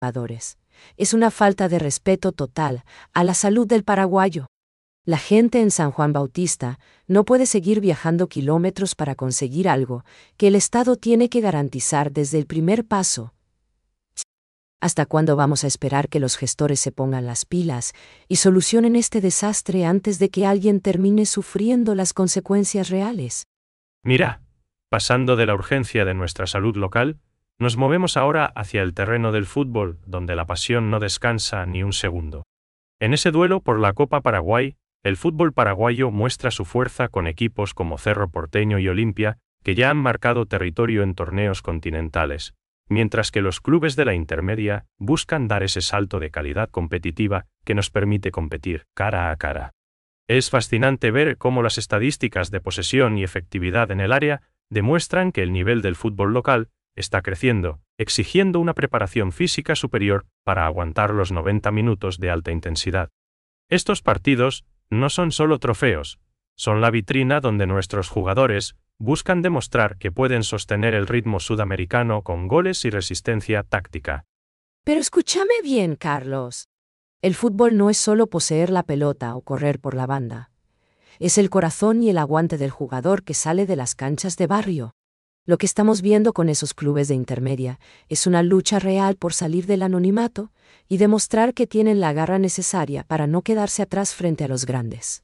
jugadores. Es una falta de respeto total a la salud del paraguayo. La gente en San Juan Bautista no puede seguir viajando kilómetros para conseguir algo que el Estado tiene que garantizar desde el primer paso. ¿Hasta cuándo vamos a esperar que los gestores se pongan las pilas y solucionen este desastre antes de que alguien termine sufriendo las consecuencias reales? Mira, pasando de la urgencia de nuestra salud local, nos movemos ahora hacia el terreno del fútbol, donde la pasión no descansa ni un segundo. En ese duelo por la Copa Paraguay, el fútbol paraguayo muestra su fuerza con equipos como Cerro Porteño y Olimpia, que ya han marcado territorio en torneos continentales, mientras que los clubes de la intermedia buscan dar ese salto de calidad competitiva que nos permite competir cara a cara. Es fascinante ver cómo las estadísticas de posesión y efectividad en el área demuestran que el nivel del fútbol local está creciendo, exigiendo una preparación física superior para aguantar los 90 minutos de alta intensidad. Estos partidos no son solo trofeos, son la vitrina donde nuestros jugadores buscan demostrar que pueden sostener el ritmo sudamericano con goles y resistencia táctica. Pero escúchame bien, Carlos. El fútbol no es solo poseer la pelota o correr por la banda. Es el corazón y el aguante del jugador que sale de las canchas de barrio. Lo que estamos viendo con esos clubes de intermedia es una lucha real por salir del anonimato y demostrar que tienen la garra necesaria para no quedarse atrás frente a los grandes.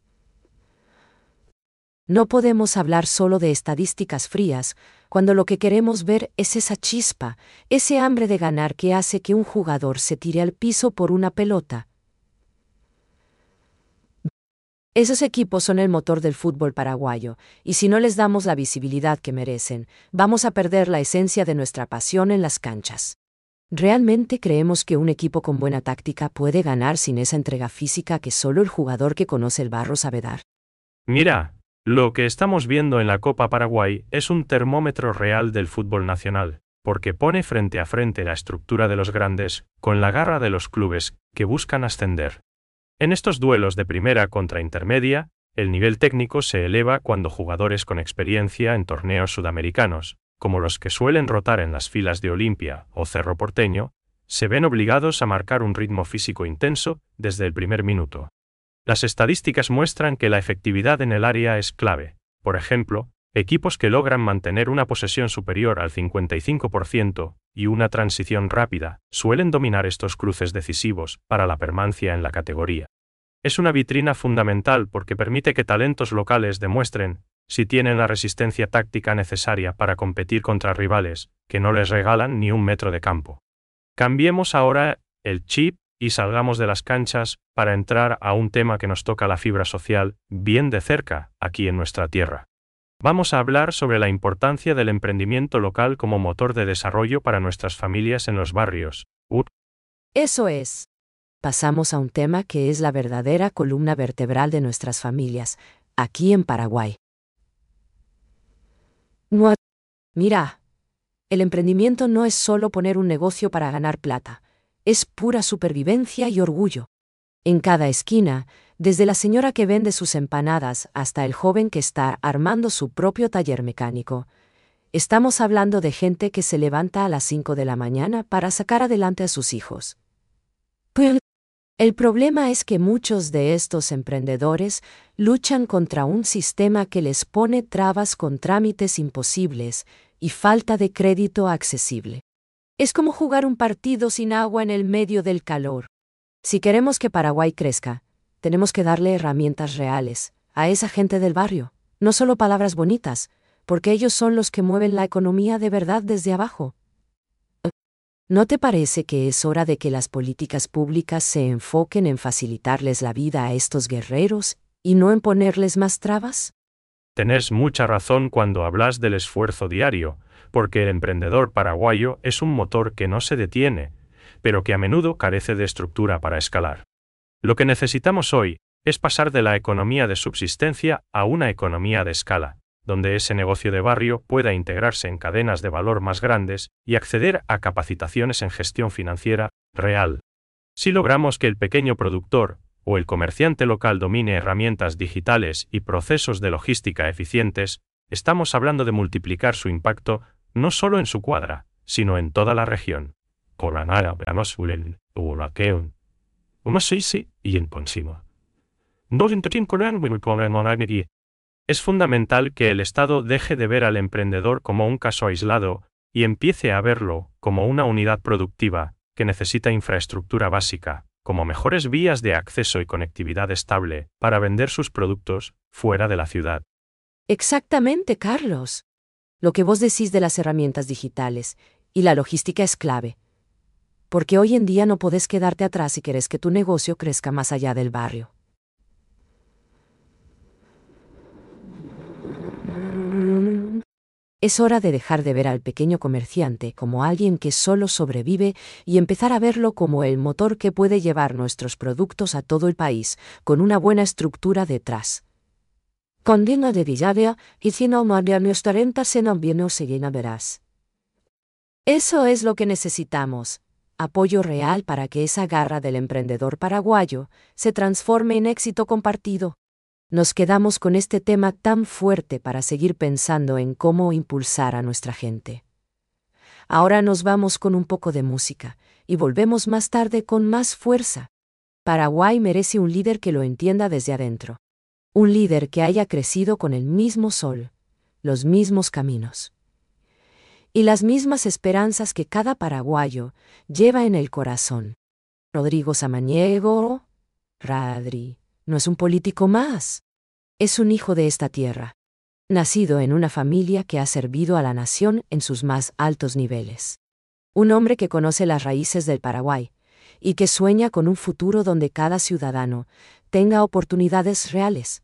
No podemos hablar solo de estadísticas frías, cuando lo que queremos ver es esa chispa, ese hambre de ganar que hace que un jugador se tire al piso por una pelota. Esos equipos son el motor del fútbol paraguayo, y si no les damos la visibilidad que merecen, vamos a perder la esencia de nuestra pasión en las canchas. ¿Realmente creemos que un equipo con buena táctica puede ganar sin esa entrega física que solo el jugador que conoce el barro sabe dar? Mira, lo que estamos viendo en la Copa Paraguay es un termómetro real del fútbol nacional, porque pone frente a frente la estructura de los grandes con la garra de los clubes que buscan ascender. En estos duelos de primera contra intermedia, el nivel técnico se eleva cuando jugadores con experiencia en torneos sudamericanos, como los que suelen rotar en las filas de Olimpia o Cerro Porteño, se ven obligados a marcar un ritmo físico intenso desde el primer minuto. Las estadísticas muestran que la efectividad en el área es clave. Por ejemplo, equipos que logran mantener una posesión superior al 55% y una transición rápida suelen dominar estos cruces decisivos para la permanencia en la categoría. Es una vitrina fundamental porque permite que talentos locales demuestren si tienen la resistencia táctica necesaria para competir contra rivales que no les regalan ni un metro de campo. Cambiemos ahora el chip y salgamos de las canchas para entrar a un tema que nos toca la fibra social bien de cerca aquí en nuestra tierra. Vamos a hablar sobre la importancia del emprendimiento local como motor de desarrollo para nuestras familias en los barrios. Eso es. Pasamos a un tema que es la verdadera columna vertebral de nuestras familias, aquí en Paraguay. Mira, el emprendimiento no es solo poner un negocio para ganar plata, es pura supervivencia y orgullo. En cada esquina, desde la señora que vende sus empanadas hasta el joven que está armando su propio taller mecánico, estamos hablando de gente que se levanta a las 5 de la mañana para sacar adelante a sus hijos. Pero el problema es que muchos de estos emprendedores luchan contra un sistema que les pone trabas con trámites imposibles y falta de crédito accesible. Es como jugar un partido sin agua en el medio del calor. Si queremos que Paraguay crezca, tenemos que darle herramientas reales a esa gente del barrio, no solo palabras bonitas, porque ellos son los que mueven la economía de verdad desde abajo. ¿No te parece que es hora de que las políticas públicas se enfoquen en facilitarles la vida a estos guerreros y no en ponerles más trabas? Tenés mucha razón cuando hablas del esfuerzo diario, porque el emprendedor paraguayo es un motor que no se detiene, pero que a menudo carece de estructura para escalar. Lo que necesitamos hoy es pasar de la economía de subsistencia a una economía de escala, donde ese negocio de barrio pueda integrarse en cadenas de valor más grandes y acceder a capacitaciones en gestión financiera real. Si logramos que el pequeño productor o el comerciante local domine herramientas digitales y procesos de logística eficientes, estamos hablando de multiplicar su impacto no solo en su cuadra, sino en toda la región. Coranara, veamos, ulen, urakeun. Uma seisi, y en ponsimo. Dos intertin coran, Es fundamental que el Estado deje de ver al emprendedor como un caso aislado y empiece a verlo como una unidad productiva que necesita infraestructura básica, como mejores vías de acceso y conectividad estable para vender sus productos fuera de la ciudad. Exactamente, Carlos. Lo que vos decís de las herramientas digitales y la logística es clave. Porque hoy en día no podés quedarte atrás si querés que tu negocio crezca más allá del barrio. Es hora de dejar de ver al pequeño comerciante como alguien que solo sobrevive y empezar a verlo como el motor que puede llevar nuestros productos a todo el país, con una buena estructura detrás. Con digna de diaria, y si no manda nuestra renta se no viene o se llena verás. Eso es lo que necesitamos. Apoyo real para que esa garra del emprendedor paraguayo se transforme en éxito compartido. Nos quedamos con este tema tan fuerte para seguir pensando en cómo impulsar a nuestra gente. Ahora nos vamos con un poco de música, y volvemos más tarde con más fuerza. Paraguay merece un líder que lo entienda desde adentro. Un líder que haya crecido con el mismo sol, los mismos caminos y las mismas esperanzas que cada paraguayo lleva en el corazón. Rodrigo Samaniego, Radri, no es un político más. Es un hijo de esta tierra, nacido en una familia que ha servido a la nación en sus más altos niveles. Un hombre que conoce las raíces del Paraguay y que sueña con un futuro donde cada ciudadano tenga oportunidades reales.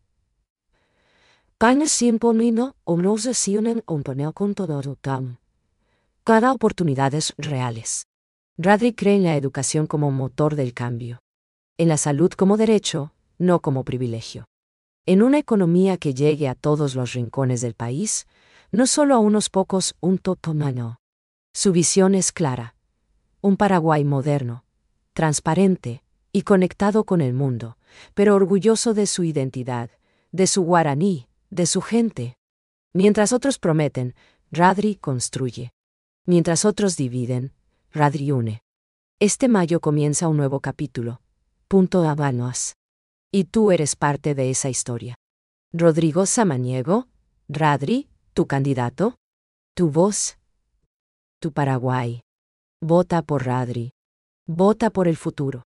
Cada oportunidades reales. Radri cree en la educación como motor del cambio. En la salud como derecho, no como privilegio. En una economía que llegue a todos los rincones del país, no solo a unos pocos, un totomano. Su visión es clara. Un Paraguay moderno, transparente y conectado con el mundo, pero orgulloso de su identidad, de su guaraní, de su gente. Mientras otros prometen, Radri construye. Mientras otros dividen, Radri une. Este mayo comienza un nuevo capítulo. Punto Habanos. Y tú eres parte de esa historia. Rodrigo Samaniego, Radri, tu candidato, tu voz, tu Paraguay. Vota por Radri. Vota por el futuro.